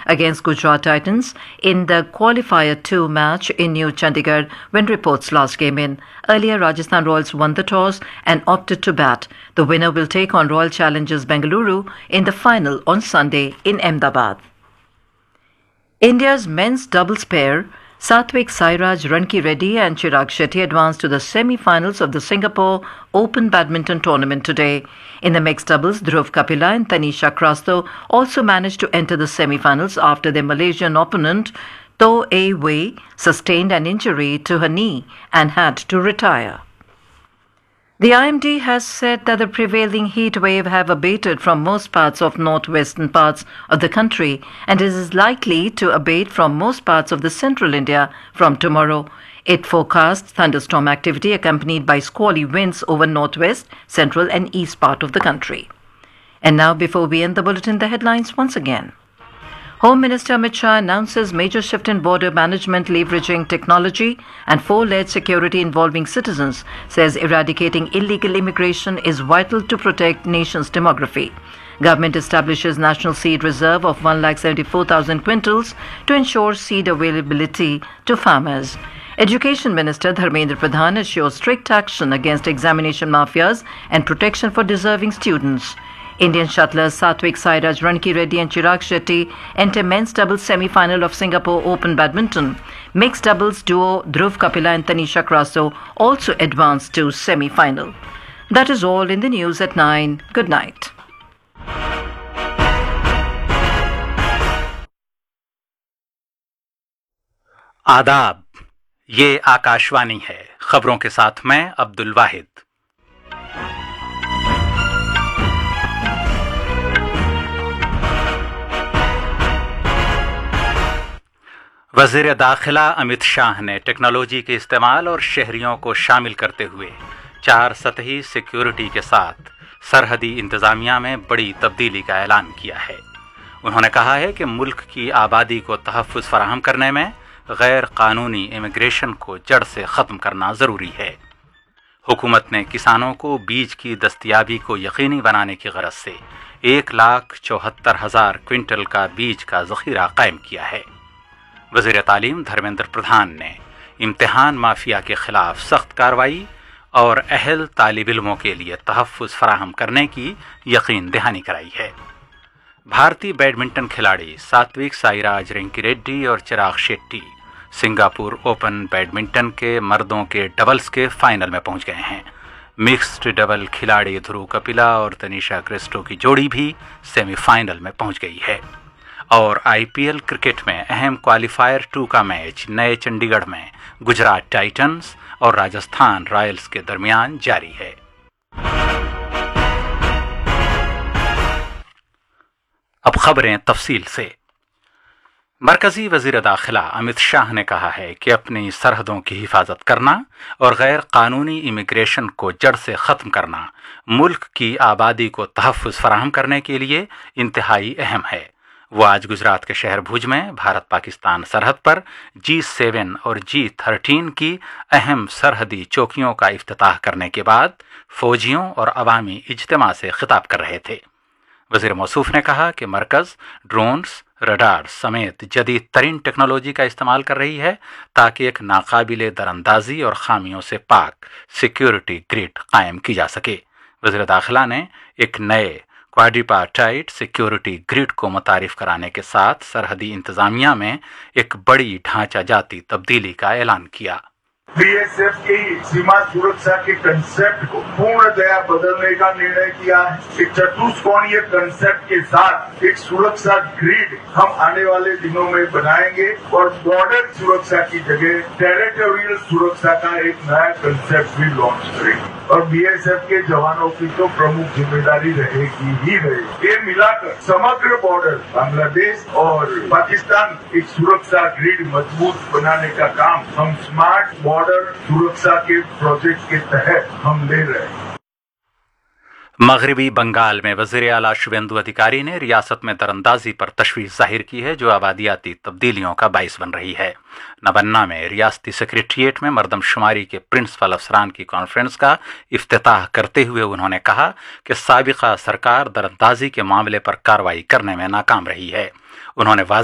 against Gujarat Titans in the Qualifier 2 match in New Chandigarh when reports last came in. Earlier, Rajasthan Royals won the toss and opted to bat. The winner will take on Royal Challengers Bengaluru in the final on Sunday in Ahmedabad. India's men's doubles pair Satvik Sairaj Ranki-Reddy and Chirag Shetty advanced to the semi-finals of the Singapore Open Badminton Tournament today. In the mixed doubles, Dhruv Kapila and Tanisha Crasto also managed to enter the semi-finals after their Malaysian opponent Toh A Wei sustained an injury to her knee and had to retire. The IMD has said that the prevailing heat wave have abated from most parts of northwestern parts of the country and is likely to abate from most parts of the central India from tomorrow. It forecasts thunderstorm activity accompanied by squally winds over northwest, central and east part of the country. And now, before we end the bulletin, the headlines once again. Home Minister Amit Shah announces major shift in border management leveraging technology and four-layered security involving citizens, says eradicating illegal immigration is vital to protect nation's demography. Government establishes National Seed Reserve of 1,74,000 quintals to ensure seed availability to farmers. Education Minister Dharmendra Pradhan assures strict action against examination mafias and protection for deserving students. Indian shuttlers Satvik Sairaj Ranki-Reddy and Chirag Shetty enter men's doubles semi-final of Singapore Open Badminton. Mixed doubles duo Dhruv Kapila and Tanisha Crasto also advanced to semi-final. That is all in the news at 9. Good night. आदाब, ये आकाशवाणी है। खबरों के साथ मैं अब्दुल वाहिद। वज़ीर दाखिला अमित शाह ने टेक्नोलॉजी के इस्तेमाल और शहरियों को शामिल करते हुए 4 सतही सिक्योरिटी के साथ सरहदी इंतज़ामिया में बड़ी तब्दीली का ऐलान किया है। उन्होंने कहा है कि मुल्क की आबादी को तहफ़्फ़ुज़ फराहम करने में गैर कानूनी इमिग्रेशन को जड़ से ख़त्म करना ज़रूरी है। हुकूमत ने किसानों को बीज की दस्तयाबी को यकीनी बनाने की गरज से 1,74,000 क्विंटल का बीज का ज़ख़ीरा कायम किया है। वज़ीर तालीम धर्मेंद्र प्रधान ने इम्तिहान माफिया के ख़िलाफ़ सख्त कार्रवाई और अहल तालिब इल्मों के लिए तहफ़्फ़ुज़ फराहम करने की यकीन दहानी कराई है। भारतीय बैडमिंटन खिलाड़ी सात्विक साईराज रंकी-रेड्डी और Chirag Shetty Singapore open badminton के मर्दों के डबल्स के फाइनल में पहुंच गए हैं। मिक्स्ड डबल खिलाड़ी ध्रुव कपिला और तनिषा क्रिस्टो की जोड़ी भी सेमीफाइनल में पहुंच गई है। और आईपीएल क्रिकेट में अहम क्वालिफायर 2 का मैच नए चंडीगढ़ में गुजरात टाइटंस और राजस्थान रॉयल्स के दरमियान जारी है। अब खबरें तफसील से। मरकजी वज़ीर दाखिला अमित शाह ने कहा है कि अपनी सरहदों की हिफाजत करना और गैर कानूनी इमिग्रेशन को जड़ से ख़त्म करना मुल्क की आबादी को तहफ़्फ़ुज़ फराहम करने के लिए इंतहाई अहम है। वो आज गुजरात के शहर भुज में भारत पाकिस्तान सरहद पर G7 और G13 की अहम सरहदी चौकियों का इफ्तिताह करने के बाद फौजियों और अवामी इज्तिमा से खिताब कर रहे थे। वज़ीर मौसूफ ने कहा कि मरकज़ ड्रोन्स, रडार समेत जदीद तरीन टेक्नोलॉजी का इस्तेमाल कर रही है ताकि एक नाकाबिले दरअंदाजी और खामियों से पाक सिक्योरिटी ग्रिड कायम की जा सके। वज़ीर दाखिला ने एक नए क्वाड्रिपार्टाइट सिक्योरिटी ग्रिड को मुतारिफ कराने के साथ सरहदी इंतजामिया में एक बड़ी ढांचा जाती तब्दीली का ऐलान किया। बीएसएफ की सीमा सुरक्षा के कंसेप्ट को पूर्णतया बदलने का निर्णय किया है। एक चतुष्कोणीय कंसेप्ट के साथ एक सुरक्षा ग्रिड हम आने वाले दिनों में बनाएंगे और बॉर्डर सुरक्षा की जगह टेरिटोरियल सुरक्षा का एक नया कंसेप्ट भी लॉन्च करेंगे। और बीएसएफ के जवानों की तो प्रमुख जिम्मेदारी रहेगी ही रहेगी। ये मिलाकर समग्र बॉर्डर बांग्लादेश और पाकिस्तान एक सुरक्षा ग्रिड मजबूत बनाने का काम हम स्मार्ट बॉर्डर सुरक्षा के प्रोजेक्ट के तहत हम ले रहे हैं। मगरबी बंगाल में वज़ीर आला शुभेंदु अधिकारी ने रियासत में दरअंदाजी पर तशवीश जाहिर की है जो आबादियाती तब्दीलियों का बाइस बन रही है। नबन्ना में रियासती सेक्रेटरीट में मरदमशुमारी के प्रिंसिपल अफसरान की कॉन्फ्रेंस का इफ्तिताह करते हुए उन्होंने कहा कि साबिका सरकार दरअंदाजी के मामले पर कार्रवाई करने में नाकाम रही है। उन्होंने